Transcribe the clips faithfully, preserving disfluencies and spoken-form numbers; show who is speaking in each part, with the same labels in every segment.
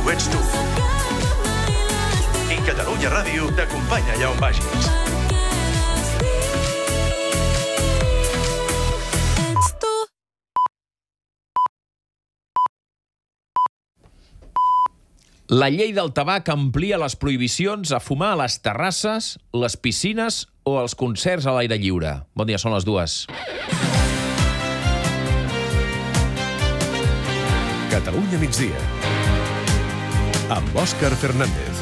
Speaker 1: ràdio ets tu. I Catalunya Ràdio t'acompanya allà on vagis.
Speaker 2: La llei del tabac amplia les prohibicions a fumar a les terrasses, les piscines o els concerts a l'aire lliure. Bon dia, són les dues.
Speaker 1: Catalunya migdia. Amb Òscar Fernández.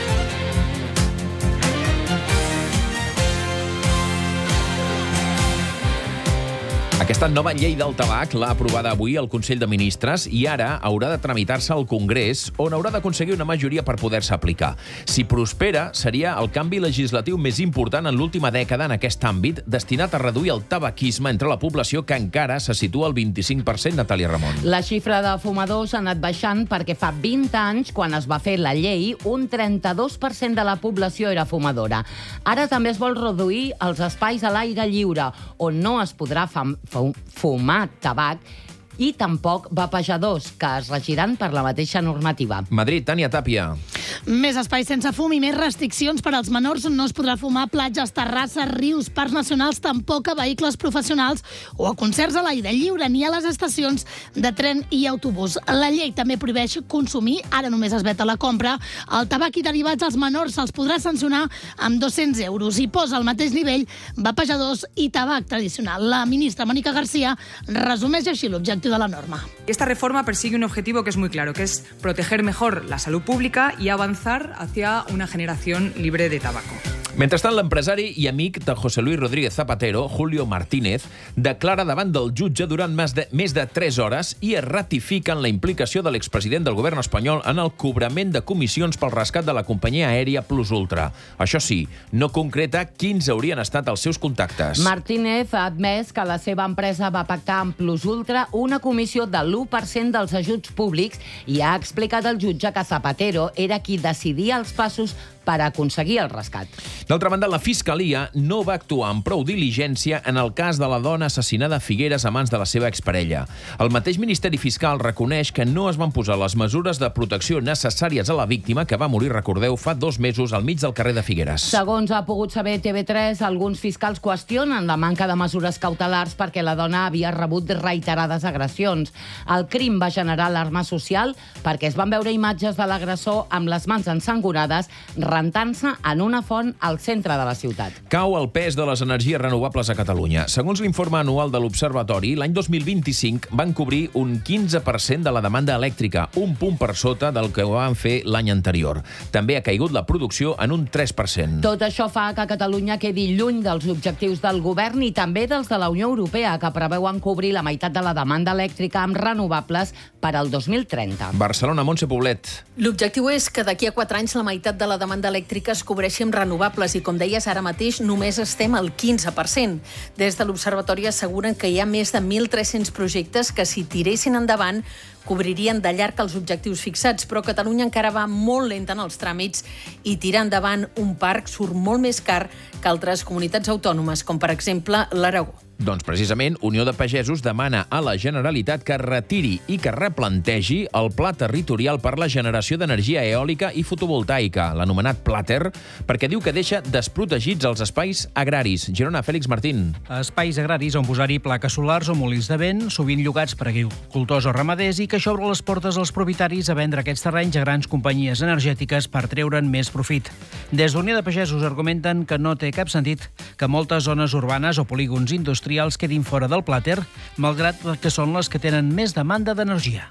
Speaker 2: Aquesta nova llei del tabac l'ha aprovada avui el Consell de Ministres i ara haurà de tramitar-se al Congrés, on haurà d'aconseguir una majoria per poder-se aplicar. Si prospera, seria el canvi legislatiu més important en l'última dècada en aquest àmbit, destinat a reduir el tabaquisme entre la població, que encara se situa al vint-i-cinc per cent, Natàlia Ramon.
Speaker 3: La xifra de fumadors ha anat baixant perquè fa vint anys, quan es va fer la llei, un trenta-dos per cent de la població era fumadora. Ara també es vol reduir els espais a l'aire lliure, on no es podrà fam fumar tabac, i tampoc vapejadors, que es regiran per la mateixa normativa.
Speaker 2: Madrid, Tània Tàpia.
Speaker 4: Més espais sense fum i més restriccions per als menors. No es podrà fumar a platges, terrasses, rius, parcs nacionals, tampoc a vehicles professionals o a concerts a l'aire lliure, ni a les estacions de tren i autobús. La llei també prohibeix consumir, ara només es veta la compra, el tabac i derivats als menors se'ls podrà sancionar amb dos-cents euros i posa al mateix nivell vapejadors i tabac tradicional. La ministra Mónica García resumeix així l'objectiu de la norma.
Speaker 5: Esta reforma persigue un objetivo que es muy claro, que es proteger mejor la salud pública y avanzar hacia una generación libre de tabaco.
Speaker 2: Mentrestant, l'empresari i amic de José Luis Rodríguez Zapatero, Julio Martínez, declara davant del jutge durant més de, més de tres hores i es ratifica en la implicació de l'expresident del govern espanyol en el cobrament de comissions pel rescat de la companyia aèria Plus Ultra. Això sí, no concreta quins haurien estat els seus contactes.
Speaker 3: Martínez ha admès que la seva empresa va pactar amb Plus Ultra una comissió de l'u per cent dels ajuts públics i ha explicat al jutge que Zapatero era qui decidia els passos per aconseguir el rescat.
Speaker 2: D'altra banda, la Fiscalia no va actuar amb prou diligència en el cas de la dona assassinada a Figueres a mans de la seva exparella. El mateix Ministeri Fiscal reconeix que no es van posar les mesures de protecció necessàries a la víctima, que va morir, recordeu, fa dos mesos al mig del carrer de Figueres.
Speaker 3: Segons ha pogut saber T V tres, alguns fiscals qüestionen la manca de mesures cautelars perquè la dona havia rebut reiterades agressions. El crim va generar alarma social perquè es van veure imatges de l'agressor amb les mans ensangonades rentant-se en una font al centre de la ciutat.
Speaker 2: Cau el pes de les energies renovables a Catalunya. Segons l'informe anual de l'Observatori, l'any dos mil vint-i-cinc van cobrir un quinze per cent de la demanda elèctrica, un punt per sota del que van fer l'any anterior. També ha caigut la producció en un tres per cent.
Speaker 3: Tot això fa que Catalunya quedi lluny dels objectius del govern i també dels de la Unió Europea, que preveuen cobrir la meitat de la demanda elèctrica amb renovables per al dos mil trenta.
Speaker 2: Barcelona, Montse Poblet.
Speaker 6: L'objectiu és que d'aquí a quatre anys la meitat de la demanda elèctrica es cobreixi amb renovables i, com deies, ara mateix només estem al quinze per cent. Des de l'Observatori asseguren que hi ha més de mil tres-cents projectes que, si tiressin endavant, cobririen de llarg els objectius fixats, però Catalunya encara va molt lenta en els tràmits i tirar endavant un parc surt molt més car que altres comunitats autònomes, com per exemple l'Aragó.
Speaker 2: Doncs precisament Unió de Pagesos demana a la Generalitat que retiri i que replantegi el Pla Territorial per la Generació d'Energia Eòlica i Fotovoltaica, l'anomenat Plater, perquè diu que deixa desprotegits els espais agraris. Girona, Fèlix Martín.
Speaker 7: Espais agraris on posar-hi plaques solars o molins de vent, sovint llogats per agricultors o ramaders, i que això obre les portes als propietaris a vendre aquests terrenys a grans companyies energètiques per treure'n més profit. Des d'Unió de Pagesos argumenten que no té cap sentit que moltes zones urbanes o polígons industrials quedin fora del Plater, malgrat que són les que tenen més demanda d'energia.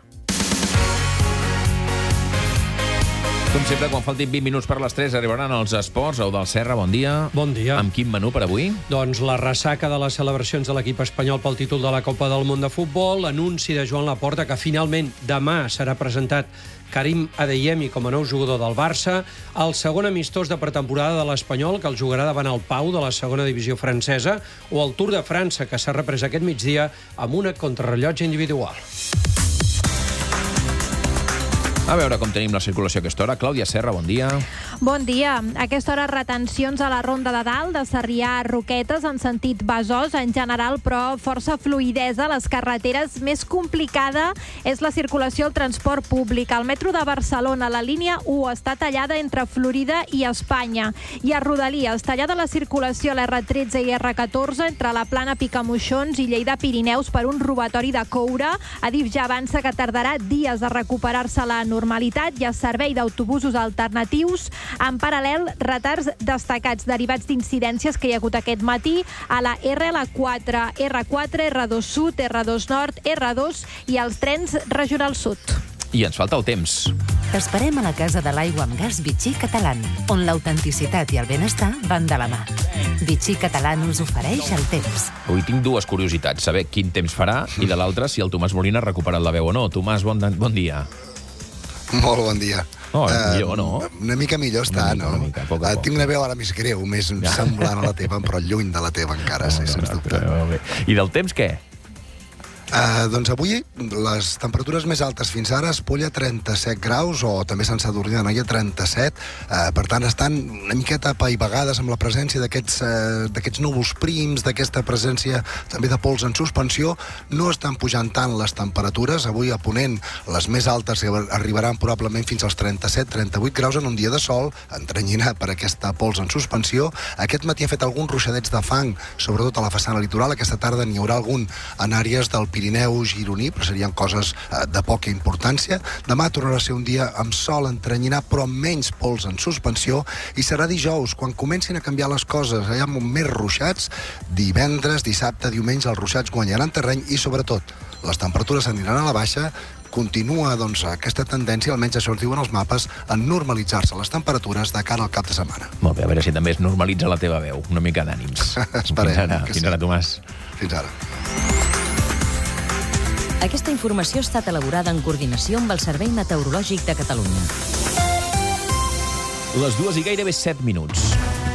Speaker 2: Com sempre, quan faltin vint minuts per les tres, arribaran els esports. Eudald Serra, bon dia.
Speaker 8: Bon dia.
Speaker 2: Amb quin menú per avui?
Speaker 8: Doncs la ressaca de les celebracions de l'equip espanyol pel títol de la Copa del Món de Futbol, l'anunci de Joan Laporta que finalment demà serà presentat Karim Adeyemi com a nou jugador del Barça, el segon amistós de pretemporada de l'Espanyol, que el jugarà davant el Pau de la segona divisió francesa, o el Tour de França, que s'ha reprès aquest migdia amb una contrarrellotge individual.
Speaker 2: A veure com tenim la circulació a aquesta hora. Clàudia Serra, bon dia.
Speaker 9: Bon dia. A aquesta hora, retencions a la Ronda de Dalt, de Sarrià a Roquetes, en sentit Besòs, en general, però força fluïdesa. Les carreteres més complicada és la circulació al transport públic. Al metro de Barcelona, la línia u està tallada entre Florida i Espanya. I a Rodalies, tallada la circulació a l'erre tretze i erre catorze entre la Plana Picamoixons i Lleida Pirineus per un robatori de coure. Adif ja avança que tardarà dies a recuperar-se la normalitat i a servei d'autobusos alternatius. En paral·lel, retards destacats derivats d'incidències que hi ha hagut aquest matí a la erre ela quatre, erre quatre, erre dos Sud, erre dos Nord, erre dos i els trens Regional Sud.
Speaker 2: I ens falta el temps.
Speaker 10: T'esperem a la Casa de l'Aigua amb Gas Vichy Catalán, on l'autenticitat i el benestar van de la mà. Vichy Catalán us ofereix el temps.
Speaker 2: Avui tinc dues curiositats, saber quin temps farà i de l'altra si el Tomàs Molina ha recuperat la veu o no. Tomàs, bon, bon dia.
Speaker 11: Molt bon dia.
Speaker 2: Oh, millor, no?
Speaker 11: Uh, una mica millor està,
Speaker 2: una mica,
Speaker 11: no?
Speaker 2: Una mica, a poc a poc.
Speaker 11: Uh, tinc una veu ara més greu, més ja. semblant a la teva, però lluny de la teva encara, no, sí, no, sens dubte.
Speaker 2: No, no, I del temps què?
Speaker 11: Uh, doncs avui les temperatures més altes fins ara es Espolla trenta-set graus o també Sant Sadurní d'Anoia trenta-set, uh, per tant estan una miqueta apaivagades amb la presència d'aquests uh, d'aquests núvols prims, d'aquesta presència també de pols en suspensió. No estan pujant tant les temperatures, avui a Ponent les més altes arribaran probablement fins als trenta-set trenta-vuit graus en un dia de sol, entrenyinat per aquesta pols en suspensió. Aquest matí ha fet alguns ruixadets de fang, sobretot a la façana litoral. Aquesta tarda n'hi haurà algun en àrees del Pirineu gironí, però serien coses eh, de poca importància. Demà tornarà a ser un dia amb sol entrenyinat, però amb menys pols en suspensió, i serà dijous, quan comencin a canviar les coses, hi ha més ruixats. Divendres, dissabte, diumenge, els ruixats guanyaran terreny i, sobretot, les temperatures aniran a la baixa. Continua doncs, aquesta tendència, almenys això ens diuen els mapes, a normalitzar-se les temperatures de cara al cap de setmana.
Speaker 2: Molt bé, a veure si també es normalitza la teva veu. Una mica d'ànims.
Speaker 11: Esperem.
Speaker 2: Fins ara,
Speaker 11: que
Speaker 2: fins
Speaker 11: sí.
Speaker 2: ara, Tomàs.
Speaker 11: Fins ara.
Speaker 10: Aquesta informació ha estat elaborada en coordinació amb el Servei Meteorològic de Catalunya.
Speaker 2: Les dues i gairebé set minuts.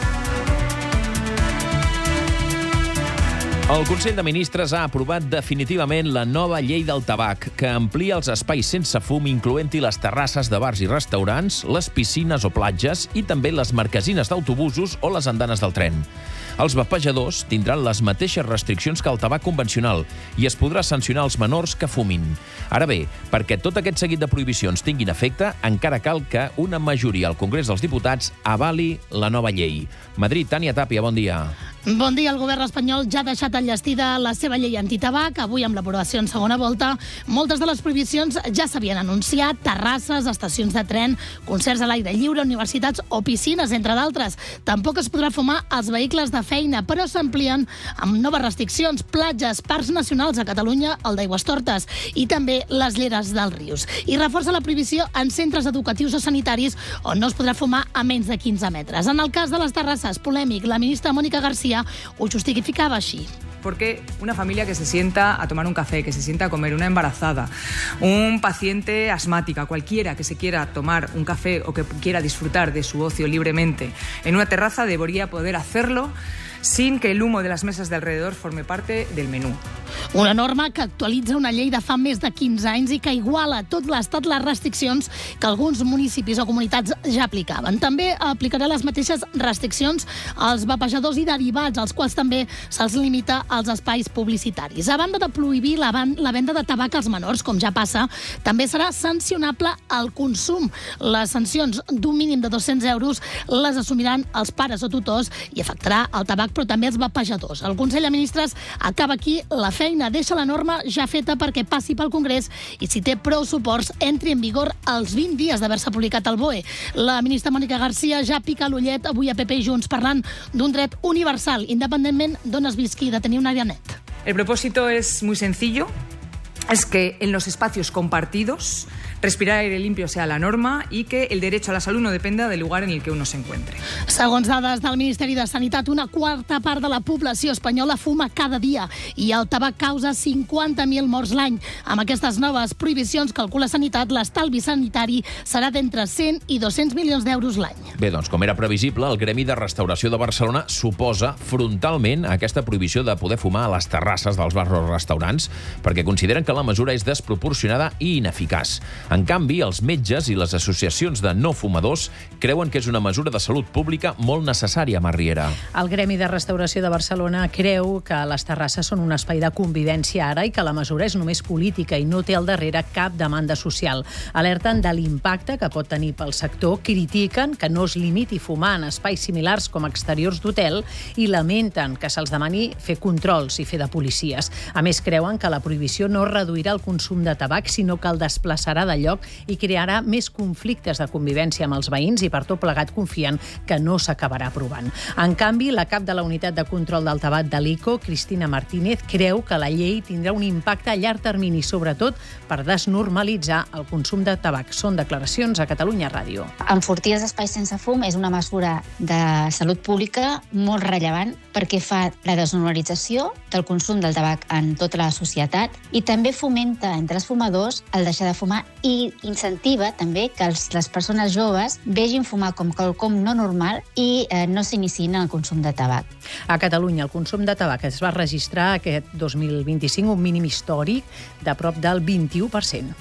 Speaker 2: El Consell de Ministres ha aprovat definitivament la nova llei del tabac, que amplia els espais sense fum, incloent-hi les terrasses de bars i restaurants, les piscines o platges i també les marquesines d'autobusos o les andanes del tren. Els vapejadors tindran les mateixes restriccions que el tabac convencional i es podrà sancionar els menors que fumin. Ara bé, perquè tot aquest seguit de prohibicions tinguin efecte, encara cal que una majoria al Congrés dels Diputats avali la nova llei. Madrid, Tània Tàpia, bon dia.
Speaker 4: Bon dia. El govern espanyol ja ha deixat enllestida la seva llei antitabac. Avui, amb l'aprovació en segona volta, moltes de les prohibicions ja s'havien anunciat: terrasses, estacions de tren, concerts a l'aire lliure, universitats o piscines, entre d'altres. Tampoc es podrà fumar als vehicles de feina, però s'amplien amb noves restriccions: platges, parcs nacionals a Catalunya, el d'Aigüestortes, i també les lleres dels rius. I reforça la prohibició en centres educatius o sanitaris on no es podrà fumar a menys de quinze metres. En el cas de les terrasses, polèmic, la ministra Mónica García ho justificava així.
Speaker 5: Porque una familia que se sienta a tomar un café, que se sienta a comer, una embarazada, un paciente asmática, cualquiera que se quiera tomar un café o que quiera disfrutar de su ocio libremente en una terraza debería poder hacerlo sin que el humo de las mesas de alrededor forme parte del menú.
Speaker 4: Una norma que actualitza una llei de fa més de quinze anys i que iguala a tot l'Estat les restriccions que alguns municipis o comunitats ja aplicaven. També aplicarà les mateixes restriccions als vapejadors i derivats, als quals també se'ls limita als espais publicitaris. A banda de prohibir la, la venda de tabac als menors, com ja passa, també serà sancionable el consum. Les sancions d'un mínim de dos-cents euros les assumiran els pares o tutors i afectarà el tabac, però també els vapejadors. El Consell de Ministres acaba aquí la feina, deixa la norma ja feta perquè passi pel Congrés i, si té prou suports, entri en vigor als vint dies d'haver-se publicat al B O E. La ministra Mónica García ja pica l'ullet avui a P P i Junts parlant d'un dret universal, independentment d'on es visqui, de tenir un aire net.
Speaker 5: El propósito es muy sencillo, es que en los espacios compartidos respirar aire limpio sea la norma i que el derecho a la salud no dependa del lugar en el que uno se encuentre.
Speaker 4: Segons dades del Ministeri de Sanitat, una quarta part de la població espanyola fuma cada dia i el tabac causa cinquanta mil morts l'any. Amb aquestes noves prohibicions, calcula Sanitat, l'estalvi sanitari serà d'entre cent i dos-cents milions d'euros l'any.
Speaker 2: Bé, doncs, com era previsible, el Gremi de Restauració de Barcelona s'oposa frontalment a aquesta prohibició de poder fumar a les terrasses dels bars o restaurants perquè consideren que la mesura és desproporcionada i ineficaç. En canvi, els metges i les associacions de no fumadors creuen que és una mesura de salut pública molt necessària, Mar Riera.
Speaker 12: El Gremi de Restauració de Barcelona creu que les terrasses són un espai de convivència ara i que la mesura és només política i no té al darrere cap demanda social. Alerten de l'impacte que pot tenir pel sector, critiquen que no es limiti fumar en espais similars com exteriors d'hotel i lamenten que se'ls demani fer controls i fer de policies. A més, creuen que la prohibició no reduirà el consum de tabac, sinó que el desplaçarà de lloc i crearà més conflictes de convivència amb els veïns i per tot plegat confien que no s'acabarà aprovant. En canvi, la cap de la unitat de control del tabac de l'I C O, Cristina Martínez, creu que la llei tindrà un impacte a llarg termini, sobretot per desnormalitzar el consum de tabac. Són declaracions a Catalunya Ràdio.
Speaker 13: Enfortir els espais sense fum és una mesura de salut pública molt rellevant perquè fa la desnormalització del consum del tabac en tota la societat i també fomenta entre els fumadors el deixar de fumar i incentiva també que els, les persones joves vegin fumar com quelcom no normal i eh, no s'iniciïn en el consum de tabac.
Speaker 12: A Catalunya el consum de tabac es va registrar aquest dos mil vint-i-cinc un mínim històric de prop del vint-i-u per cent.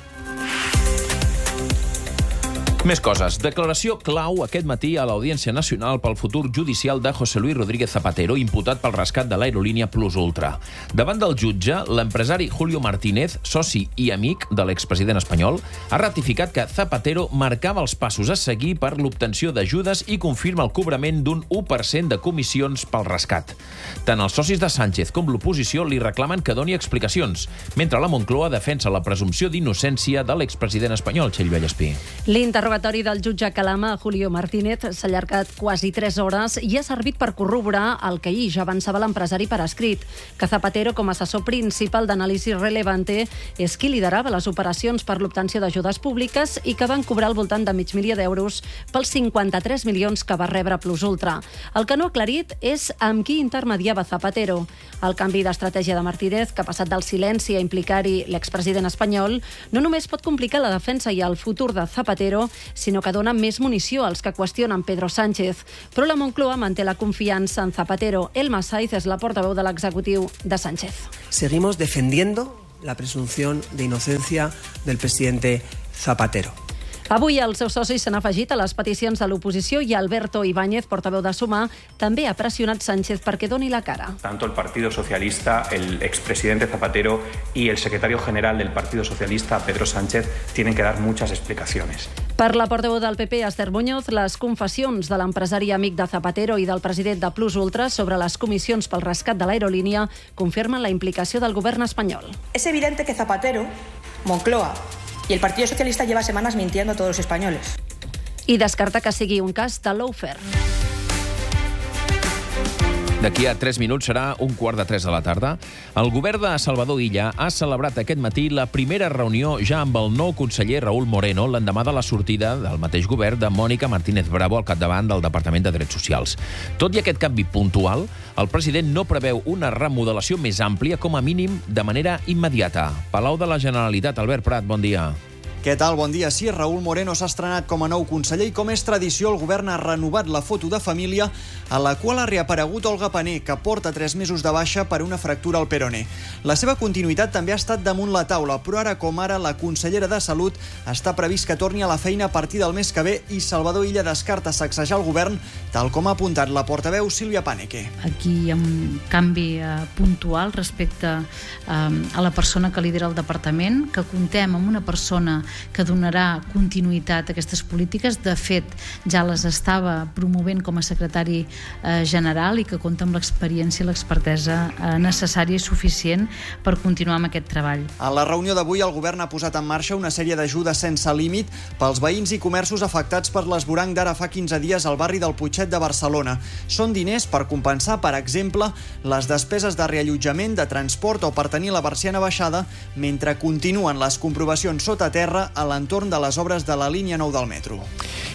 Speaker 2: Més coses. Declaració clau aquest matí a l'Audiència Nacional pel futur judicial de José Luis Rodríguez Zapatero, imputat pel rescat de l'aerolínia Plus Ultra. Davant del jutge, l'empresari Julio Martínez, soci i amic de l'expresident espanyol, ha ratificat que Zapatero marcava els passos a seguir per l'obtenció d'ajudes i confirma el cobrament d'un u per cent de comissions pel rescat. Tant els socis de Sánchez com l'oposició li reclamen que doni explicacions, mentre la Moncloa defensa la presumpció d'innocència de l'expresident espanyol, Txell Vallespí.
Speaker 14: L'interrogatori del jutge Calama a Julio Martínez s'ha allargat quasi tres hores i ha servit per corroborar el que ahir ja avançava l'empresari per escrit, que Zapatero, com a assessor principal d'anàlisi Relevante, és qui liderava les operacions per l'obtenció d'ajudes públiques i que van cobrar al voltant de mig milió d'euros pels cinquanta-tres milions que va rebre Plus Ultra. El que no ha aclarit és amb qui intermediava Zapatero. El canvi d'estratègia de Martínez, que ha passat del silenci a implicar-hi l'expresident espanyol, no només pot complicar la defensa i el futur de Zapatero, sinó que dona més munició als que qüestionen Pedro Sánchez. Però la Moncloa manté la confiança en Zapatero. Elma Saiz és la portaveu de l'executiu de Sánchez.
Speaker 15: Seguimos defendiendo la presunción de inocencia del presidente Zapatero.
Speaker 14: Avui els seus socis s'han afegit a les peticions de l'oposició i Alberto Ibáñez, portaveu de Sumar, també ha pressionat Sánchez perquè doni la cara.
Speaker 16: Tanto el Partido Socialista, el expresidente Zapatero y el secretario general del Partido Socialista, Pedro Sánchez, tienen que dar muchas explicaciones.
Speaker 14: Per la portaveu del P P, Esther Muñoz, les confessions de l'empresari amic de Zapatero i del president de Plus Ultra sobre les comissions pel rescat de l'aerolínia confirmen la implicació del govern espanyol.
Speaker 17: Es evidente que Zapatero, Moncloa y el Partido Socialista lleva semanas mintiendo a todos los españoles.
Speaker 14: I descarta que sigui un cas de lawfare.
Speaker 2: D'aquí a tres minuts serà un quart de tres de la tarda. El govern de Salvador Illa ha celebrat aquest matí la primera reunió ja amb el nou conseller Raúl Moreno l'endemà de la sortida del mateix govern de Mònica Martínez Bravo al capdavant del Departament de Drets Socials. Tot i aquest canvi puntual, el president no preveu una remodelació més àmplia, com a mínim de manera immediata. Palau de la Generalitat, Albert Prat, bon dia.
Speaker 18: Què tal? Bon dia. Sí, Raúl Moreno s'ha estrenat com a nou conseller i, com és tradició, el govern ha renovat la foto de família a la qual ha reaparegut Olga Pané, que porta tres mesos de baixa per una fractura al peroné. La seva continuïtat també ha estat damunt la taula, però ara com ara la consellera de Salut està previst que torni a la feina a partir del mes que ve i Salvador Illa descarta sacsejar el govern, tal com ha apuntat la portaveu Sílvia Paneque.
Speaker 19: Aquí hi ha un canvi eh, puntual respecte eh, a la persona que lidera el departament, que contem amb una persona que donarà continuïtat a aquestes polítiques. De fet, ja les estava promovent com a secretari eh, general i que compta amb l'experiència i l'expertesa eh, necessària i suficient per continuar amb aquest treball.
Speaker 18: A la reunió d'avui, el govern ha posat en marxa una sèrie d'ajudes sense límit pels veïns i comerços afectats per l'esvoranc d'ara fa quinze dies al barri del Putxet de Barcelona. Són diners per compensar, per exemple, les despeses de reallotjament, de transport o per tenir la persiana baixada mentre continuen les comprovacions sota terra a l'entorn de les obres de la línia nou del metro.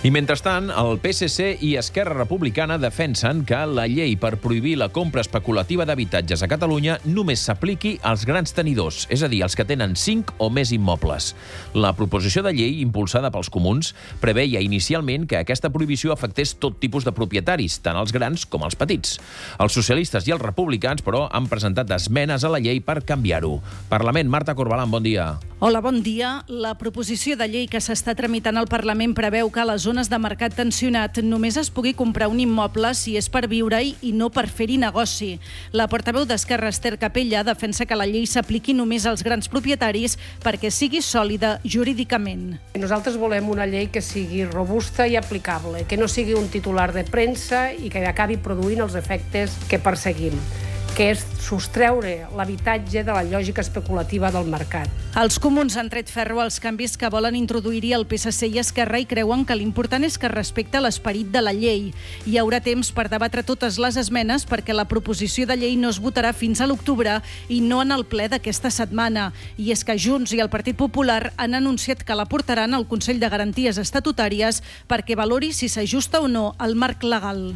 Speaker 2: I mentrestant, el P S C i Esquerra Republicana defensen que la llei per prohibir la compra especulativa d'habitatges a Catalunya només s'apliqui als grans tenidors, és a dir, els que tenen cinc o més immobles. La proposició de llei, impulsada pels comuns, preveia inicialment que aquesta prohibició afectés tot tipus de propietaris, tant els grans com els petits. Els socialistes i els republicans, però, han presentat esmenes a la llei per canviar-ho. Parlament, Marta Corbalan, bon dia.
Speaker 20: Hola, bon dia. La proposició de llei que s'està tramitant al Parlament preveu que a les zones de mercat tensionat només es pugui comprar un immoble si és per viure-hi i no per fer-hi negoci. La portaveu d'Esquerra, Esther Capella, defensa que la llei s'apliqui només als grans propietaris perquè sigui sòlida jurídicament.
Speaker 21: Nosaltres volem una llei que sigui robusta i aplicable, que no sigui un titular de premsa i que acabi produint els efectes que perseguim, que és sostreure l'habitatge de la lògica especulativa del mercat.
Speaker 20: Els comuns han tret ferro als canvis que volen introduir-hi el P S C i Esquerra i creuen que l'important és que respecta l'esperit de la llei. Hi haurà temps per debatre totes les esmenes perquè la proposició de llei no es votarà fins a l'octubre i no en el ple d'aquesta setmana. I és que Junts i el Partit Popular han anunciat que la portaran al Consell de Garanties Estatutàries perquè valori si s'ajusta o no al marc legal.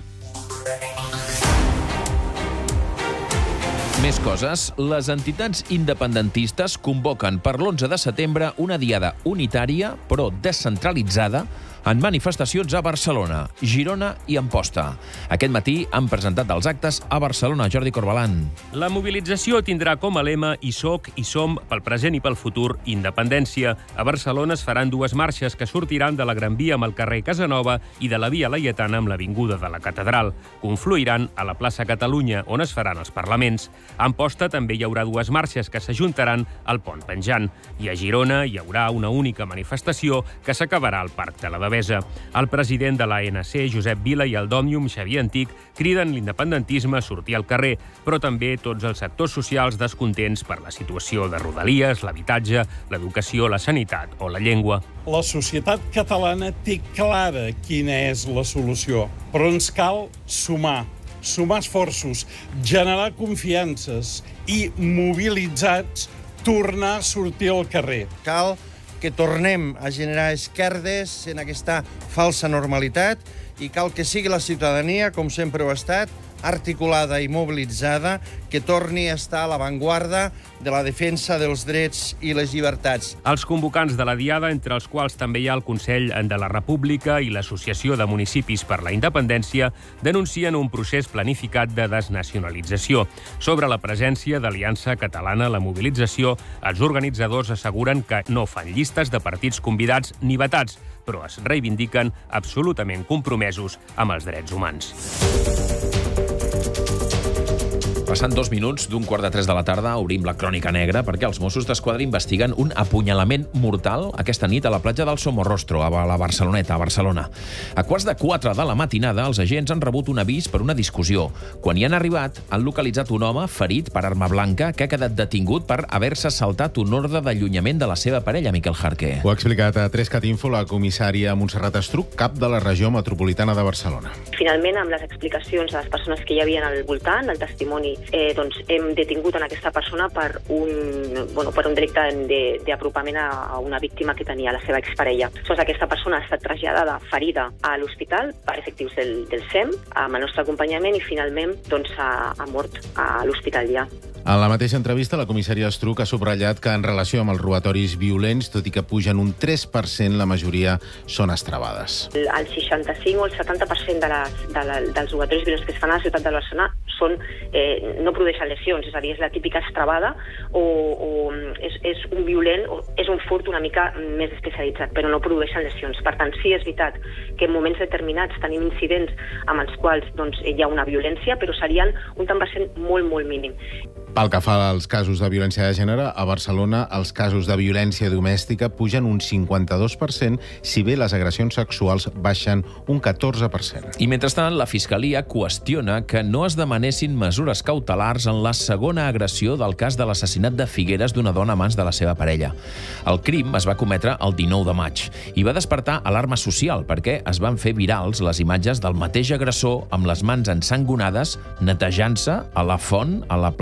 Speaker 2: Més coses. Les entitats independentistes convoquen per l'onze de setembre una diada unitària, però descentralitzada, en manifestacions a Barcelona, Girona i Amposta. Aquest matí han presentat els actes a Barcelona. Jordi Corbalan.
Speaker 22: La mobilització tindrà com a lema "Hi soc, hi som, pel present i pel futur, independència". A Barcelona es faran dues marxes que sortiran de la Gran Via amb el carrer Casanova i de la Via Laietana amb l'Avinguda de la Catedral. Confluiran a la plaça Catalunya, on es faran els parlaments. A Amposta també hi haurà dues marxes que s'ajuntaran al Pont Penjant. I a Girona hi haurà una única manifestació que s'acabarà al Parc de la Devesa. El president de l'A N C, Josep Vila, i el d'Òmnium, Xavier Antic, criden l'independentisme a sortir al carrer, però també tots els sectors socials descontents per la situació de Rodalies, l'habitatge, l'educació, la sanitat o la llengua.
Speaker 23: La societat catalana té clara quina és la solució, però ens cal sumar, sumar esforços, generar confiances i, mobilitzats, tornar a sortir al carrer.
Speaker 24: Cal que tornem a generar esquerdes en aquesta falsa normalitat i cal que sigui la ciutadania, com sempre ho ha estat, articulada i mobilitzada, que torni a estar a l'avantguarda de la defensa dels drets i les llibertats.
Speaker 22: Els convocants de la Diada, entre els quals també hi ha el Consell de la República i l'Associació de Municipis per la Independència, denuncien un procés planificat de desnacionalització. Sobre la presència d'Aliança Catalana a la mobilització, els organitzadors asseguren que no fan llistes de partits convidats ni vetats, però es reivindiquen absolutament compromesos amb els drets humans.
Speaker 2: Passant dos minuts d'un quart de tres de la tarda, obrim la crònica negra perquè els Mossos d'Esquadra investiguen un apunyalament mortal aquesta nit a la platja del Somorrostro, a la Barceloneta, a Barcelona. A quarts de quatre de la matinada, els agents han rebut un avís per una discussió. Quan hi han arribat, han localitzat un home ferit per arma blanca que ha quedat detingut per haver-se saltat un ordre d'allunyament de la seva parella, Miquel Jarque.
Speaker 25: Ho ha explicat a tres cat info la comissària Montserrat Estruc, cap de la regió metropolitana de Barcelona.
Speaker 26: Finalment, amb les explicacions de les persones que hi havia al voltant, el testimoni Eh, doncs hem detingut en aquesta persona per un, bueno, per un delicte d'apropament a una víctima que tenia la seva exparella. Doncs aquesta persona ha estat traslladada ferida a l'hospital per efectius del, del S E M, amb el nostre acompanyament, i finalment doncs, ha, ha mort a l'hospital ja.
Speaker 25: En la mateixa entrevista, la comissària Estruc ha subratllat que en relació amb els robatoris violents, tot i que pugen un tres per cent, la majoria són estravades.
Speaker 26: El, el seixanta-cinc o el setanta per cent de les, de la, dels robatoris violents que es fan a la ciutat de Barcelona són, eh, no produeixen lesions, és a dir, és la típica estravada o, o és, és un violent, o és un furt una mica més especialitzat, però no produeixen lesions. Per tant, sí, és veritat que en moments determinats tenim incidents amb els quals doncs, hi ha una violència, però serien un tant per cent molt, molt mínim.
Speaker 25: Pel que fa als casos de violència de gènere, a Barcelona els casos de violència domèstica pugen un cinquanta-dos per cent, si bé les agressions sexuals baixen un catorze per cent.
Speaker 2: I mentrestant, la Fiscalia qüestiona que no es demanessin mesures cautelars en la segona agressió del cas de l'assassinat de Figueres d'una dona a mans de la seva parella. El crim es va cometre el dinou de maig i va despertar alarma social perquè es van fer virals les imatges del mateix agressor amb les mans ensangonades netejant-se a la font a la plaça Josep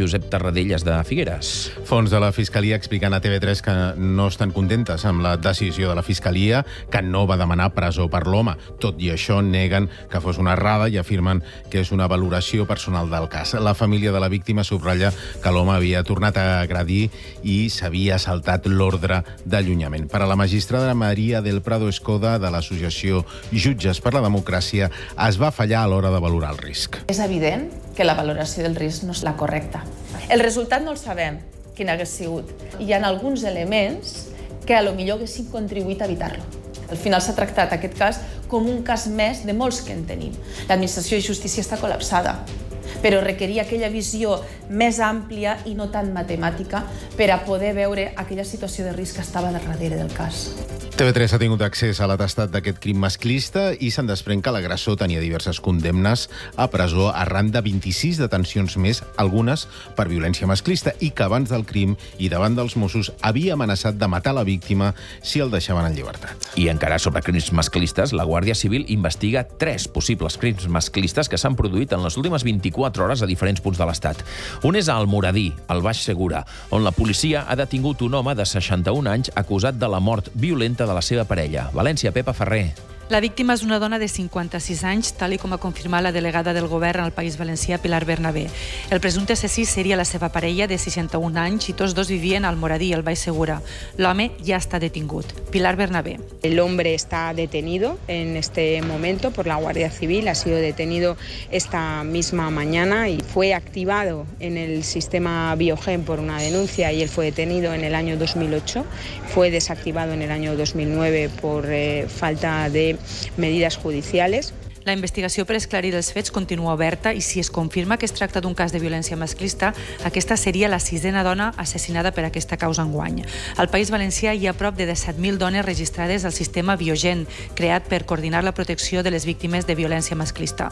Speaker 2: Josep Tarradellas de Figueres.
Speaker 25: Fons de la Fiscalia explicant a T V tres que no estan contentes amb la decisió de la Fiscalia, que no va demanar presó per l'home. Tot i això, neguen que fos una errada i afirmen que és una valoració personal del cas. La família de la víctima subratlla que l'home havia tornat a agredir i s'havia saltat l'ordre d'allunyament. Per a la magistrada Maria del Prado Escoda de l'associació Jutges per la Democràcia, es va fallar a l'hora de valorar el risc.
Speaker 1: És evident que la valoració del risc no és la correcta. El resultat no el sabem, quin hagués sigut. Hi ha alguns elements que a lo millor haguessin contribuït a evitar-lo. Al final s'ha tractat aquest cas com un cas més de molts que en tenim. L'administració de justícia està col·lapsada, però requeria aquella visió més àmplia i no tan matemàtica per a poder veure aquella situació de risc que estava darrere del cas.
Speaker 25: T V tres ha tingut accés a l'atestat d'aquest crim masclista i se'n desprèn que l'agressor tenia diverses condemnes a presó arran de vint-i-sis detencions més, algunes per violència masclista, i que abans del crim i davant dels Mossos havia amenaçat de matar la víctima si el deixaven en llibertat.
Speaker 2: I encara sobre crims masclistes, la Guàrdia Civil investiga tres possibles crims masclistes que s'han produït en les últimes vint-i-quatre hores a diferents punts de l'Estat. Un és a Almoradí, al Baix Segura, on la policia ha detingut un home de seixanta-un anys acusat de la mort violenta de la seva parella. València, Pepa Ferrer.
Speaker 3: La víctima és una dona de cinquanta-sis anys, tal com ha confirmat la delegada del govern al País Valencià, Pilar Bernabé. El presumpte assassí seria la seva parella de seixanta-un anys i tots dos vivien al Moradí, al Baix Segura. L'home ja està detingut. Pilar Bernabé.
Speaker 6: El hombre está detenido en este momento por la Guardia Civil, ha sido detenido esta misma mañana y fue activado en el sistema Biogen por una denuncia y él fue detenido en el año dos mil ocho, fue desactivado en el año dos mil nueve por eh, falta de medidas judiciales.
Speaker 3: La investigació per esclarir els fets continua oberta i si es confirma que es tracta d'un cas de violència masclista, aquesta seria la sisena dona assassinada per aquesta causa enguany. Al País Valencià hi ha prop de disset mil dones registrades al sistema Biogen, creat per coordinar la protecció de les víctimes de violència masclista.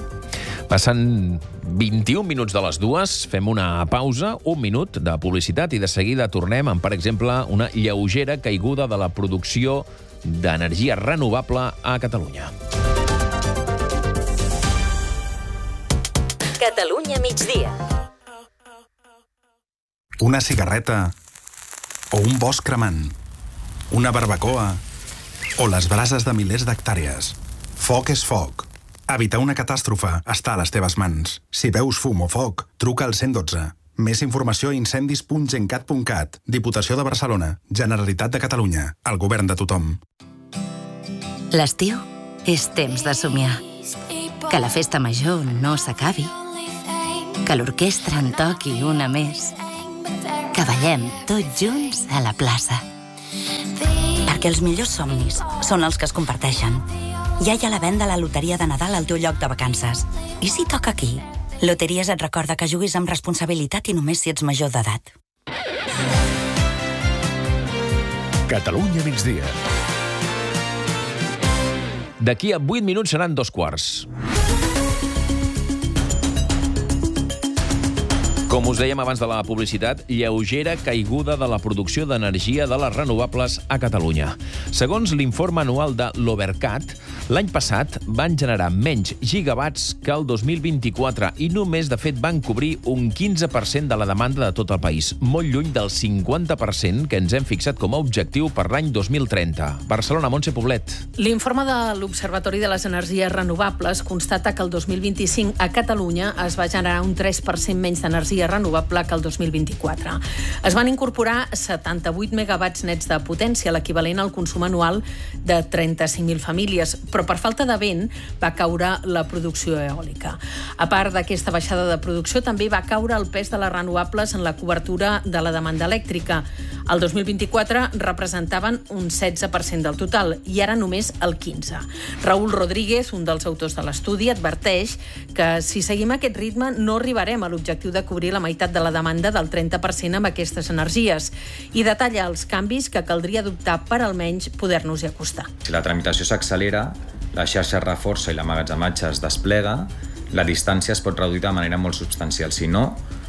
Speaker 2: Passen vint-i-un minuts de les dues, fem una pausa, un minut de publicitat i de seguida tornem amb, per exemple, una lleugera caiguda de la producció d'energia renovable a Catalunya.
Speaker 7: Catalunya migdia.
Speaker 8: Una cigarreta o un bosc cremant, una barbacoa o les brases de milers d'hectàrees. Foc és foc. Evitar una catàstrofe està a les teves mans. Si veus fum o foc, truca al cent dotze. Més informació a incendis punt gencat punt cat. Diputació de Barcelona. Generalitat de Catalunya. El govern de tothom.
Speaker 9: L'estiu és temps de somiar. Que la festa major no s'acabi. Que l'orquestra en toqui una més. Que ballem tots junts a la plaça. Perquè els millors somnis són els que es comparteixen. Ja hi ha la venda a la loteria de Nadal al teu lloc de vacances. I si toca aquí? Loteries et recorda que juguis amb responsabilitat i només si ets major d'edat.
Speaker 27: Catalunya migdia.
Speaker 2: D'aquí a vuit minuts seran dos quarts. Com us dèiem abans de la publicitat, lleugera caiguda de la producció d'energia de les renovables a Catalunya. Segons l'informe anual de l'Obercat, l'any passat van generar menys gigawatts que el dos mil vint-i-quatre i només, de fet, van cobrir un quinze per cent de la demanda de tot el país, molt lluny del cinquanta per cent que ens hem fixat com a objectiu per l'any dos mil trenta. Barcelona, Montse Poblet.
Speaker 12: L'informe de l'Observatori de les Energies Renovables constata que el dos mil vint-i-cinc a Catalunya es va generar un tres per cent menys d'energia renovable que el dos mil vint-i-quatre. Es van incorporar setanta-vuit megawatts nets de potència, l'equivalent al consum anual de trenta-cinc mil famílies, però per falta de vent va caure la producció eòlica. A part d'aquesta baixada de producció, també va caure el pes de les renovables en la cobertura de la demanda elèctrica. El dos mil vint-i-quatre representaven un setze per cent del total i ara només el quinze per cent. Raúl Rodríguez, un dels autors de l'estudi, adverteix que si seguim aquest ritme no arribarem a l'objectiu de cobrir la meitat de la demanda del trenta per cent amb aquestes energies i detalla els canvis que caldria adoptar per almenys poder-nos-hi acostar.
Speaker 28: Si la tramitació s'accelera, la xarxa es reforça i l'emmagatzematge es desplega, la distància es pot reduir de manera molt substancial. Si no,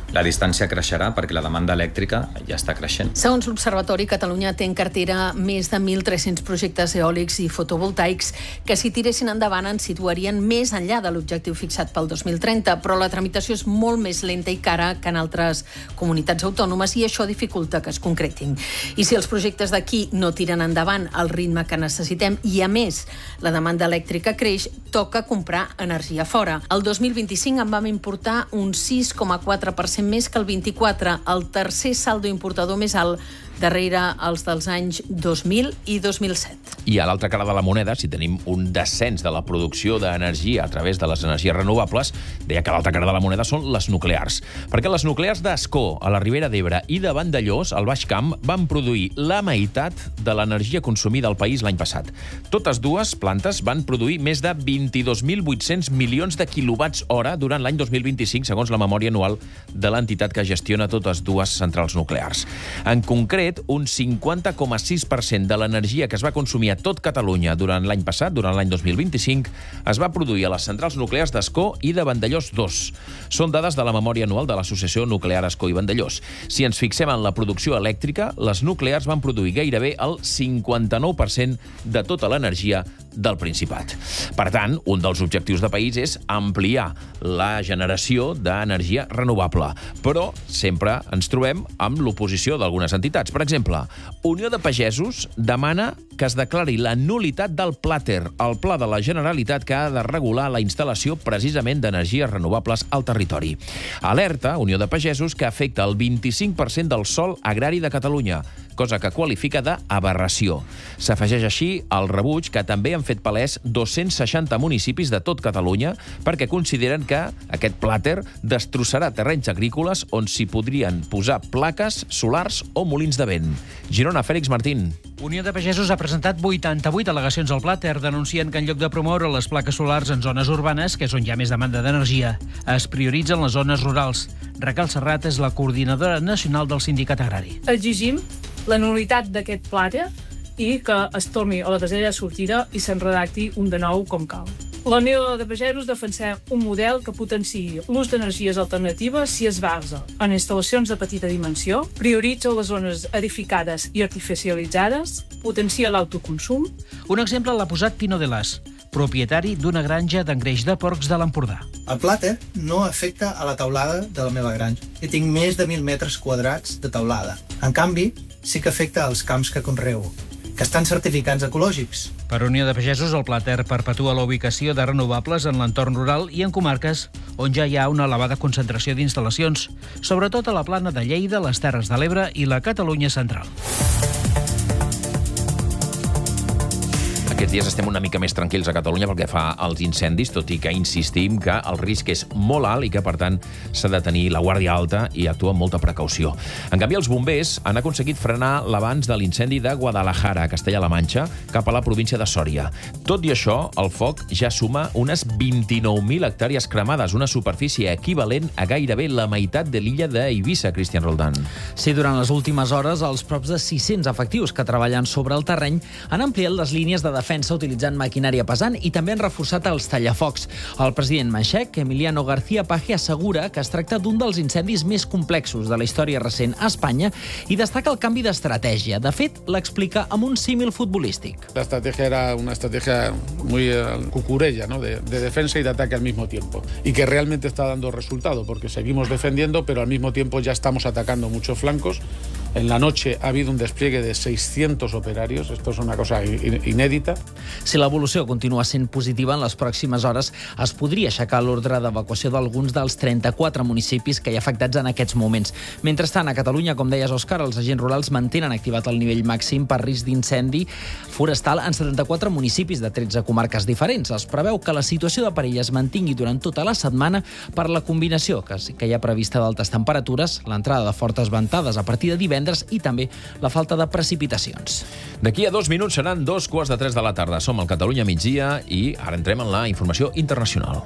Speaker 28: La distància creixerà perquè la demanda elèctrica ja està creixent.
Speaker 4: Segons l'Observatori, Catalunya té en cartera més de mil tres-cents projectes eòlics i fotovoltaics que, si tiressin endavant, ens situarien més enllà de l'objectiu fixat pel dos mil trenta, però la tramitació és molt més lenta i cara que en altres comunitats autònomes i això dificulta que es concretin. I si els projectes d'aquí no tiren endavant al ritme que necessitem i, a més, la demanda elèctrica creix, toca comprar energia fora. El dos mil vint-i-cinc en vam importar un sis coma quatre per cent més que el vint-i-quatre, el tercer saldo importador més alt darrere els dels anys dos mil i dos mil set.
Speaker 2: I a l'altra cara de la moneda, si tenim un descens de la producció d'energia a través de les energies renovables, deia que l'altra cara de la moneda són les nuclears. Perquè les nuclears d'Ascó, a la Ribera d'Ebre, i de Vandellòs, al Baix Camp, van produir la meitat de l'energia consumida al país l'any passat. Totes dues plantes van produir més de vint-i-dos mil vuit-cents milions de quilowatts hora durant l'any dos mil vint-i-cinc, segons la memòria anual de l'entitat que gestiona totes dues centrals nuclears. En concret, un cinquanta coma sis per cent de l'energia que es va consumir a tot Catalunya durant l'any passat, durant l'any dos mil vint-i-cinc, es va produir a les centrals nuclears d'Ascó i de Vandellòs dos. Són dades de la memòria anual de l'Associació Nuclear Ascó i Vandellòs. Si ens fixem en la producció elèctrica, les nuclears van produir gairebé el cinquanta-nou per cent de tota l'energia del Principat. Per tant, un dels objectius de país és ampliar la generació d'energia renovable. Però sempre ens trobem amb l'oposició d'algunes entitats. Per exemple, Unió de Pagesos demana que es declari la nul·litat del Plater, el pla de la Generalitat que ha de regular la instal·lació precisament d'energies renovables al territori. Alerta, Unió de Pagesos, que afecta el vint-i-cinc per cent del sòl agrari de Catalunya, cosa que qualifica d'aberració. S'afegeix així al rebuig que també han fet palès dos-cents seixanta municipis de tot Catalunya perquè consideren que aquest plàter destrossarà terrenys agrícoles on s'hi podrien posar plaques solars o molins de vent. Girona, Fèlix Martín.
Speaker 5: Unió de Pagesos ha presentat vuitanta-vuit al·legacions al Plàter, denuncien que en lloc de promoure les plaques solars en zones urbanes, que és on hi ha més demanda d'energia, es prioritzen les zones rurals. Raquel Serrat és la coordinadora nacional del sindicat agrari.
Speaker 7: Exigim la nul·litat d'aquest Plàter i que es torni a la casella de sortida i se'n redacti un de nou com cal. La Unió de Pagesos defensem un model que potenciï l'ús d'energies alternatives si es basa en instal·lacions de petita dimensió, prioritza les zones edificades i artificialitzades, potencia l'autoconsum.
Speaker 5: Un exemple l'ha posat Tino de Las, propietari d'una granja d'engreix de porcs de l'Empordà.
Speaker 10: El Plàter no afecta a la teulada de la meva granja. Jo tinc més de mil metres quadrats de teulada. En canvi, sí que afecta als camps que conreo, que estan certificats ecològics.
Speaker 5: Per Unió de Pagesos, el Plàter perpetua la ubicació de renovables en l'entorn rural i en comarques on ja hi ha una elevada concentració d'instal·lacions, sobretot a la plana de Lleida, les Terres de l'Ebre i la Catalunya central.
Speaker 2: Aquests dies estem una mica més tranquils a Catalunya pel que fa als incendis, tot i que insistim que el risc és molt alt i que, per tant, s'ha de tenir la guàrdia alta i actuar amb molta precaució. En canvi, els bombers han aconseguit frenar l'avanç de l'incendi de Guadalajara, a Castella-La Manxa, cap a la província de Sòria. Tot i això, el foc ja suma unes vint-i-nou mil hectàrees cremades, una superfície equivalent a gairebé la meitat de l'illa d'Eivissa, Cristian Roldán.
Speaker 11: Sí, durant les últimes hores, els props de sis-cents efectius que treballen sobre el terreny han ampliat les línies de defensa defensa utilitzant maquinària pesant i també han reforçat els tallafocs. El president manxec, Emiliano García Paje, assegura que es tracta d'un dels incendis més complexos de la història recent a Espanya i destaca el canvi d'estratègia. De fet, l'explica amb un símil futbolístic.
Speaker 13: La estrategia era una estrategia muy uh, cucurella, ¿no? de, de defensa y de ataque al mismo tiempo. Y que realmente está dando resultado, porque seguimos defendiendo, pero al mismo tiempo ya estamos atacando muchos flancos. En la noche ha habido un despliegue de seiscientos operarios. Esto es una cosa inédita.
Speaker 11: Si l'evolució continua sent positiva, en les pròximes hores es podria aixecar l'ordre d'evacuació d'alguns dels trenta-quatre municipis que hi ha afectats en aquests moments. Mentrestant, a Catalunya, com deies, Òscar, els agents rurals mantenen activat el nivell màxim per risc d'incendi forestal en setanta-quatre municipis de tretze comarques diferents. Es preveu que la situació de perill es mantingui durant tota la setmana per la combinació que, que hi ha prevista d'altes temperatures, l'entrada de fortes ventades a partir de divendres i també la falta de precipitacions.
Speaker 2: D'aquí a dos minuts seran dos quarts de tres de la tarda. Som al Catalunya migdia i ara entrem en la informació internacional.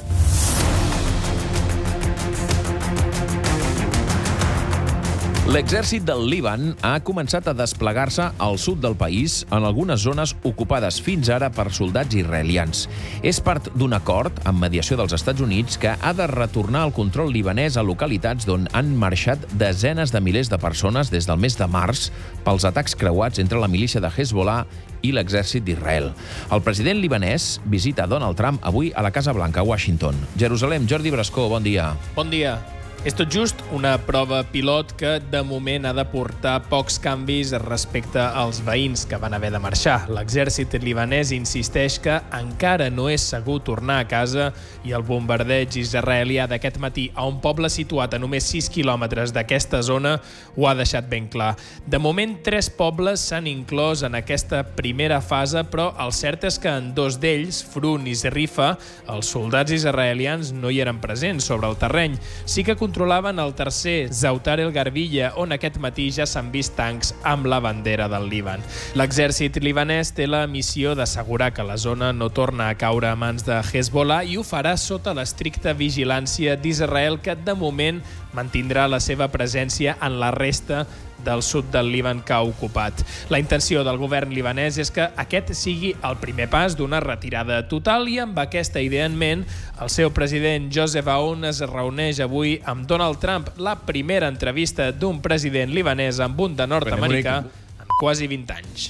Speaker 2: L'exèrcit del Líban ha començat a desplegar-se al sud del país en algunes zones ocupades fins ara per soldats israelians. És part d'un acord amb mediació dels Estats Units que ha de retornar el control libanès a localitats d'on han marxat desenes de milers de persones des del mes de març pels atacs creuats entre la milícia de Hezbollah i l'exèrcit d'Israel. El president libanès visita Donald Trump avui a la Casa Blanca, a Washington. Jerusalem, Jordi Brascó, bon dia.
Speaker 14: Bon dia. És tot just una prova pilot que, de moment, ha de portar pocs canvis respecte als veïns que van haver de marxar. L'exèrcit libanès insisteix que encara no és segur tornar a casa i el bombardeig israelià d'aquest matí a un poble situat a només sis quilòmetres d'aquesta zona ho ha deixat ben clar. De moment, tres pobles s'han inclòs en aquesta primera fase, però el cert és que en dos d'ells, Frun i Zerifa, els soldats israelians no hi eren presents sobre el terreny. Sí que controlaven el tercer, Zautar el Garbilla, on aquest matí ja s'han vist tancs amb la bandera del Líban. L'exèrcit libanès té la missió d'assegurar que la zona no torna a caure a mans de Hezbollah i ho farà sota l'estricta vigilància d'Israel, que de moment mantindrà la seva presència en la resta del sud del Líban que ha ocupat. La intenció del govern libanès és que aquest sigui el primer pas d'una retirada total i amb aquesta idea en ment, el seu president Joseph Aoun es reuneix avui amb Donald Trump, la primera entrevista d'un president libanès amb un de nord-americà en quasi vint anys.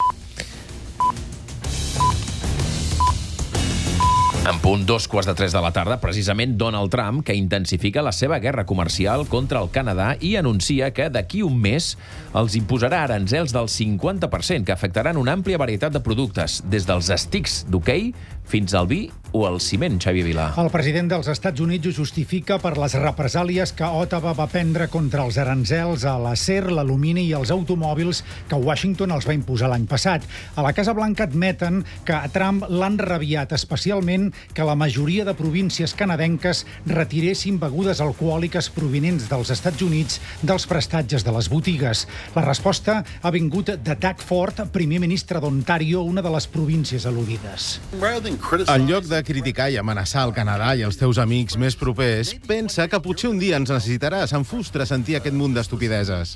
Speaker 2: En punt dos quarts de tres de la tarda, precisament Donald Trump, que intensifica la seva guerra comercial contra el Canadà i anuncia que d'aquí un mes els imposarà aranzels del cinquanta per cent que afectaran una àmplia varietat de productes, des dels estics d'hoquei fins al vi o al ciment, Xavier Vilà.
Speaker 15: El president dels Estats Units ho justifica per les represàlies que Ottawa va prendre contra els aranzels a l'acer, l'alumini i els automòbils que Washington els va imposar l'any passat. A la Casa Blanca admeten que a Trump l'han rabiat especialment que la majoria de províncies canadenques retiressin begudes alcohòliques provinents dels Estats Units dels prestatges de les botigues. La resposta ha vingut de Doug Ford, primer ministre d'Ontario, una de les províncies al·ludides.
Speaker 25: En lloc de criticar i amenaçar el Canadà i els teus amics més propers, pensa que potser un dia ens necessitaràs. Em frustra sentir aquest munt d'estupideses.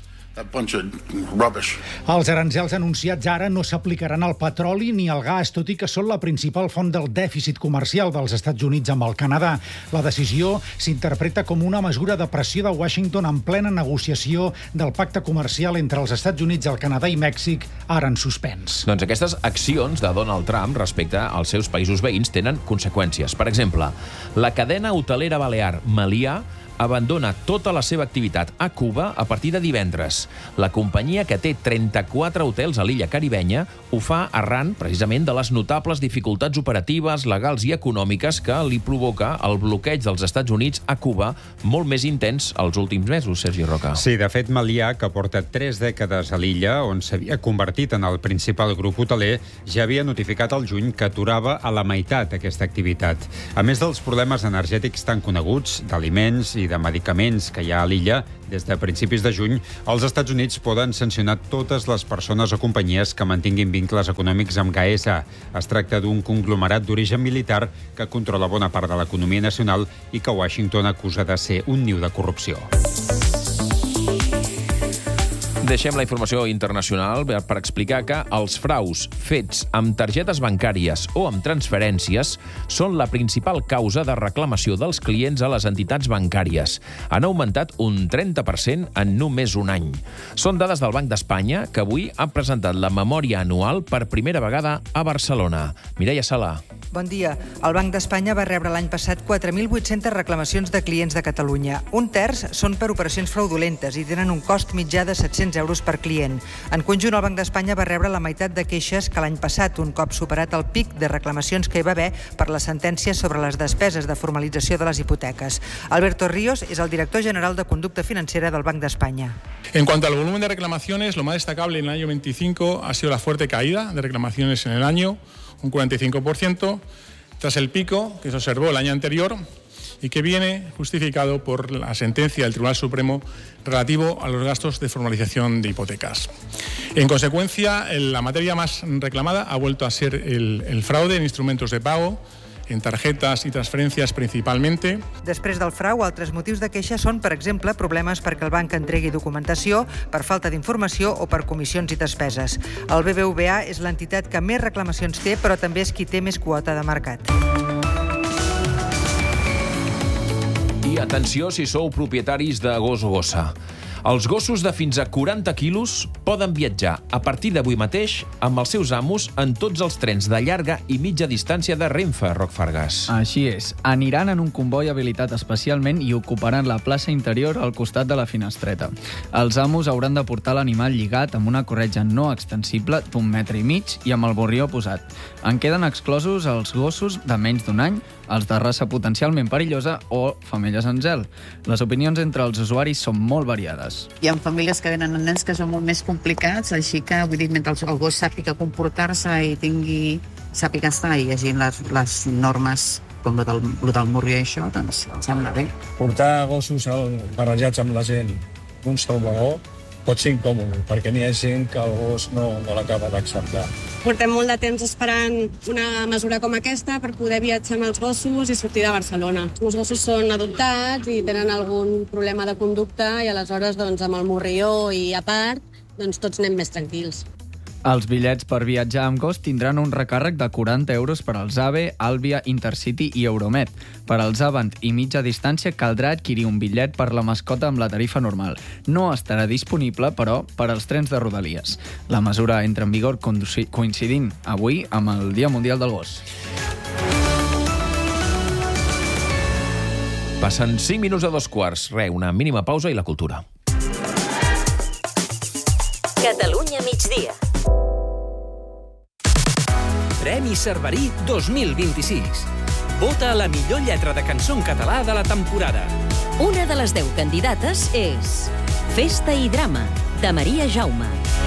Speaker 15: Els aranzels anunciats ara no s'aplicaran al petroli ni al gas, tot i que són la principal font del dèficit comercial dels Estats Units amb el Canadà. La decisió s'interpreta com una mesura de pressió de Washington en plena negociació del pacte comercial entre els Estats Units, el Canadà i Mèxic, ara en suspens.
Speaker 2: Doncs aquestes accions de Donald Trump respecte als seus països veïns tenen conseqüències. Per exemple, la cadena hotelera balear Meliá abandona tota la seva activitat a Cuba a partir de divendres. La companyia, que té trenta-quatre hotels a l'illa caribenya, ho fa arran, precisament, de les notables dificultats operatives, legals i econòmiques que li provoca el bloqueig dels Estats Units a Cuba, molt més intens els últims mesos, Sergi Roca.
Speaker 16: Sí, de fet, Meliá, que porta tres dècades a l'illa, on s'havia convertit en el principal grup hoteler, ja havia notificat al juny que aturava a la meitat aquesta activitat. A més dels problemes energètics tan coneguts, d'aliments i de medicaments que hi ha a l'illa, des de principis de juny, els Estats Units poden sancionar totes les persones o companyies que mantinguin vincles econòmics amb Gaesa. Es tracta d'un conglomerat d'origen militar que controla bona part de l'economia nacional i que Washington acusa de ser un niu de corrupció.
Speaker 2: Deixem la informació internacional per explicar que els fraus fets amb targetes bancàries o amb transferències són la principal causa de reclamació dels clients a les entitats bancàries. Han augmentat un trenta per cent en només un any. Són dades del Banc d'Espanya, que avui ha presentat la memòria anual per primera vegada a Barcelona. Mireia Sala.
Speaker 17: Bon dia. El Banc d'Espanya va rebre l'any passat quatre mil vuit-centes reclamacions de clients de Catalunya. Un terç són per operacions fraudulentes i tenen un cost mitjà de set-cents euros per client. En conjunt, el Banc d'Espanya va rebre la meitat de queixes que l'any passat, un cop superat el pic de reclamacions que hi va haver per les sentències sobre les despeses de formalització de les hipoteques. Alberto Ríos és el director general de Conducta Financera del Banc d'Espanya.
Speaker 18: En cuanto al volumen de reclamaciones, lo más destacable en el año veinticinco ha sido la fuerte caída de reclamaciones en el año, un cuarenta y cinco por ciento, tras el pico que se observó el año anterior y que viene justificado por la sentencia del Tribunal Supremo relativo a los gastos de formalización de hipotecas. En consecuencia, la materia más reclamada ha vuelto a ser el, el fraude en instrumentos de pago, en tarjetas y transferencias principalmente.
Speaker 17: Després del frau, altres motius de queixa són, per exemple, problemes perquè el banc entregui documentació, per falta d'informació o per comissions i despeses. El B B V A és l'entitat que més reclamacions té, però també és qui té més quota de mercat.
Speaker 2: I atenció si sou propietaris de gos o gossa. Els gossos de fins a quaranta quilos poden viatjar a partir d'avui mateix amb els seus amos en tots els trens de llarga i mitja distància de Renfe, Roc Fargas.
Speaker 1: Així és. Aniran en un comboi habilitat especialment i ocuparan la plaça interior al costat de la finestreta. Els amos hauran de portar l'animal lligat amb una corretja no extensible d'un metre i mig i amb el borrió posat. En queden exclosos els gossos de menys d'un any, els de raça potencialment perillosa o femelles en zel. Les opinions entre els usuaris són molt variades.
Speaker 19: Hi ha famílies que venen amb nens que són molt més complicats, així que, vull dir, mentre el gos sàpiga comportar-se i tingui, sàpiga estar i llegint les, les normes com el del, el del morrió i això, doncs em sembla bé.
Speaker 20: Portar gossos barrejats amb la gent d'un sol vagó pot ser incòmode, perquè n'hi ha gent que el gos no, no l'acaba d'acceptar.
Speaker 21: Portem molt de temps esperant una mesura com aquesta per poder viatjar amb els gossos i sortir de Barcelona. Els gossos són adoptats i tenen algun problema de conducta i aleshores doncs, amb el morrió i a part doncs, tots anem més tranquils.
Speaker 1: Els bitllets per viatjar amb gos tindran un recàrrec de quaranta euros per als AVE, Alvia, Intercity i Euromed. Per als Avant i mitja distància caldrà adquirir un bitllet per la mascota amb la tarifa normal. No estarà disponible, però, per als trens de Rodalies. La mesura entra en vigor coincidint avui amb el Dia Mundial del Gos.
Speaker 2: Passen cinc minuts a dos quarts. Re, una mínima pausa i la cultura.
Speaker 22: Catalunya migdia. Premi Cerverí dos mil vint-i-sis. Vota a la millor lletra de cançó en català de la temporada.
Speaker 23: Una de les deu candidates és Festa i drama, de Maria Jaume.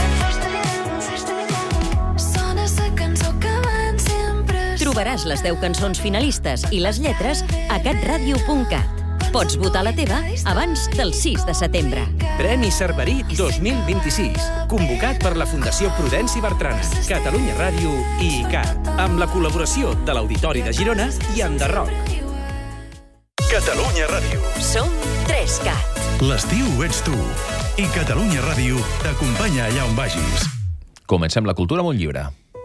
Speaker 23: Trobaràs les deu cançons finalistes i les lletres a catradio punt cat. Pots votar la teva abans del sis de setembre.
Speaker 22: Premi Cerverí dos mil vint-i-sis, convocat per la Fundació Prudenci Bertrana, Catalunya Ràdio i I C A T, amb la col·laboració de l'Auditori de Girona i Enderroc.
Speaker 27: Catalunya Ràdio.
Speaker 23: Som tres cat.
Speaker 27: L'estiu ets tu. I Catalunya Ràdio t'acompanya allà on vagis.
Speaker 2: Comencem la cultura amb un llibre.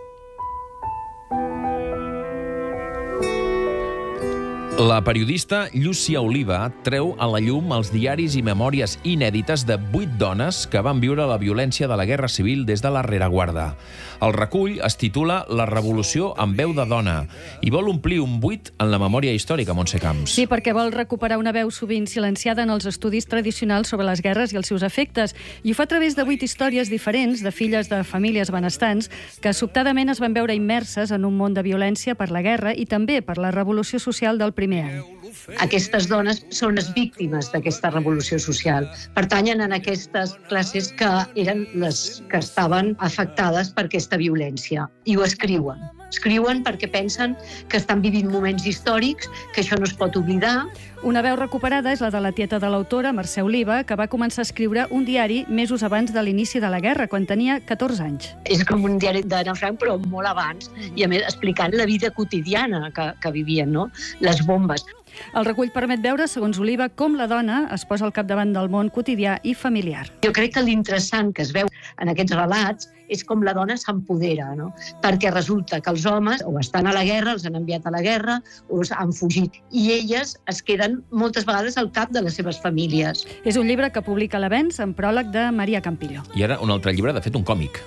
Speaker 2: La periodista Llúcia Oliva treu a la llum els diaris i memòries inèdites de vuit dones que van viure la violència de la Guerra Civil des de la rereguarda. El recull es titula La revolució amb veu de dona i vol omplir un buit en la memòria històrica, Montse Camps.
Speaker 24: Sí, perquè vol recuperar una veu sovint silenciada en els estudis tradicionals sobre les guerres i els seus efectes, i ho fa a través de vuit històries diferents de filles de famílies benestants que sobtadament es van veure immerses en un món de violència per la guerra i també per la revolució social del primer any.
Speaker 26: Aquestes dones són les víctimes d'aquesta revolució social. Pertanyen a aquestes classes que eren les que estaven afectades per aquesta violència. I ho escriuen. Escriuen perquè pensen que estan vivint moments històrics, que això no es pot oblidar.
Speaker 24: Una veu recuperada és la de la tieta de l'autora, Mercè Oliva, que va començar a escriure un diari mesos abans de l'inici de la guerra, quan tenia catorze anys.
Speaker 26: És com un diari d'Anna Frank, però molt abans, i a més explicant la vida quotidiana que, que vivien, no? Les bombes.
Speaker 24: El recull permet veure, segons Oliva, com la dona es posa al capdavant del món quotidià i familiar.
Speaker 26: Jo crec que l'interessant que es veu en aquests relats és com la dona s'empodera, no? Perquè resulta que els homes o estan a la guerra, els han enviat a la guerra, o han fugit, i elles es queden moltes vegades al cap de les seves famílies.
Speaker 24: És un llibre que publica l'Avenç amb pròleg de Maria Campillo.
Speaker 2: I ara un altre llibre, de fet, un còmic.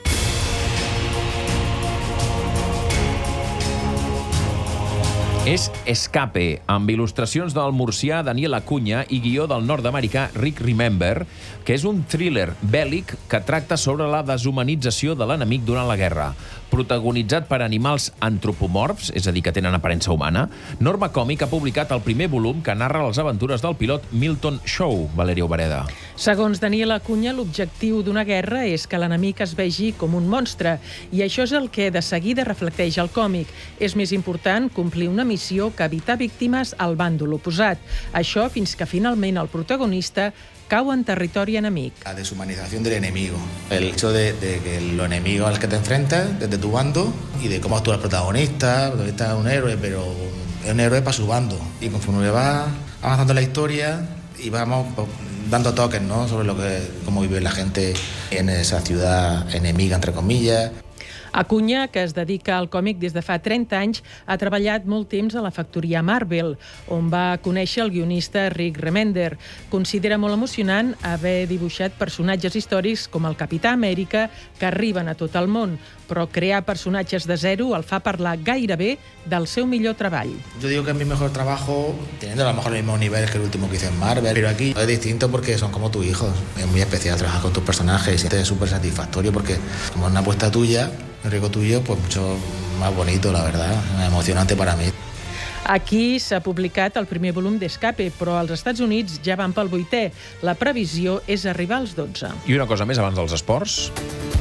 Speaker 2: És Escape, amb il·lustracions del murcià Daniel Acuña i guió del nord-americà Rick Remember, que és un thriller bèl·lic que tracta sobre la deshumanització de l'enemic durant la guerra. Protagonitzat per animals antropomorfs, és a dir, que tenen aparença humana, Norma Còmic ha publicat el primer volum que narra les aventures del pilot Milton Shaw, Valeria Obereda.
Speaker 29: Segons Daniel Acuña, l'objectiu d'una guerra és que l'enemic es vegi com un monstre, i això és el que de seguida reflecteix el còmic. És més important complir una missió que evitar víctimes al bàndol oposat. Això fins que finalment el protagonista cau en territori enemic.
Speaker 30: La deshumanización del enemigo. El hecho de, de que los enemigos a los que te enfrentas, desde tu bando, y de cómo actúa el protagonista. El protagonista es un héroe, pero es un héroe para su bando. Y conforme va avanzando la historia, y vamos dando toques, ¿no?, sobre lo que, cómo vive la gente en esa ciudad enemiga, entre comillas.
Speaker 29: Acuña, que es dedica al còmic des de fa trenta anys, ha treballat molt temps a la factoria Marvel, on va conèixer el guionista Rick Remender. Considera molt emocionant haver dibuixat personatges històrics com el Capità Amèrica, que arriben a tot el món, però crear personatges de zero el fa parlar gairebé del seu millor treball.
Speaker 30: Yo digo que es mi mejor trabajo, teniendo a lo mejor el mismo nivel que el último que hice en Marvel, pero aquí es distinto porque son como tus hijos. Es muy especial trabajar con tus personajes y es súper satisfactorio porque como es una apuesta tuya, el riesgo tuyo, pues mucho más bonito, la verdad, emocionante para mí.
Speaker 29: Aquí s'ha publicat el primer volum d'Escape, però als Estats Units ja van pel vuitè. La previsió és arribar als dotze.
Speaker 2: I una cosa més abans dels esports.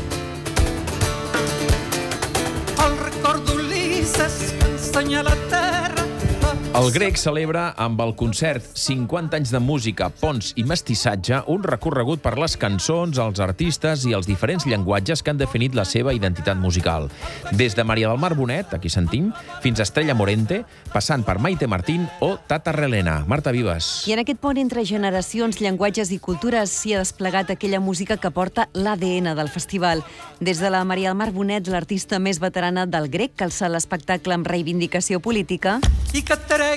Speaker 3: El record d'Ulisses que ensenya la terra.
Speaker 2: El grec celebra amb el concert cinquanta anys de música, ponts i mestissatge un recorregut per les cançons, els artistes i els diferents llenguatges que han definit la seva identitat musical. Des de Maria del Mar Bonet, aquí sentim, fins a Estrella Morente, passant per Maite Martín o Tata Relena. Marta Vives.
Speaker 4: I en aquest pont entre generacions, llenguatges i cultures s'hi ha desplegat aquella música que porta l'A D N del festival. Des de la Maria del Mar Bonet, l'artista més veterana del grec, que alça l'espectacle amb reivindicació política.
Speaker 3: I que